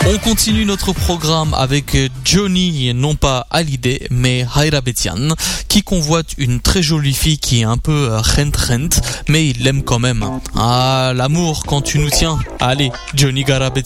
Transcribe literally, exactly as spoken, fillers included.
On continue notre programme avec Johnny, non pas Hallyday, mais Hayrabetian, qui convoite une très jolie fille qui est un peu rent rent, mais il l'aime quand même. Ah, l'amour quand tu nous tiens. Allez, Johnny Garabetian.